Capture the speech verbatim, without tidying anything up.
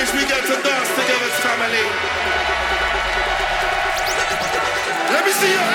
finish, we get to dance together as family. Let me see your